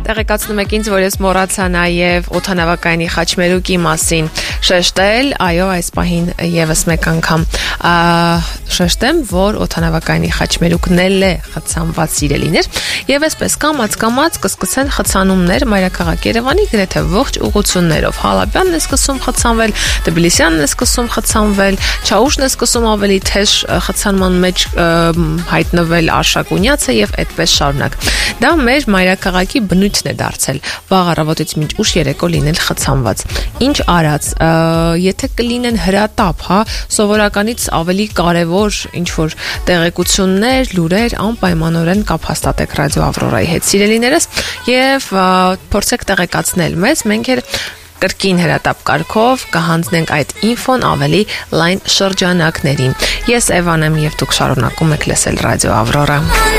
Տեղեկացնում եք ինձ, որ ես մոռացա նաև օդանավակայանի խաչմերուկի մասին շեշտել, այո, այս պահին եւս մեկ անգամ շեշտեմ, որ օդանավակայանի խաչմերուկն էլ է խցանված սիրելիներ, եւ այսպես կամած կսկսեն խցանումներ մայրաքաղաք Երևանի գրեթե ողջ ուղություններով։ Հալաբյանն է սկսում խցանվել, Թբիլիսյանն է սկսում խցանվել, Չաուշն է սկսում ավելի թեժ խցանման մեջ հայտնվել, Արշակունյացը եւ այդպես շարունակ։ Դա մեր մայրաքաղաքի բնույթն է դարձել վաղ առավոտից մինչ ուշ երեկո լինել խցանված։ Ինչ արած, եթե կլինեն հրատապ, սովորականից ավելի կարևոր ինչ որ տեղեկություններ, լուրեր, անպայմանորեն կապ հաստատեք Ռադիո Ավրորայի հետ, սիրելիներս, եւ փորձեք տեղեկացնել մեզ, մենք կրկին հրատապ կարգով կհանձնենք այդ ինֆոն ավելի լայն շրջանակներին։ Ես Էվան եմ եւ դուք շարունակում եք լսել Ռադիո Ավրորա։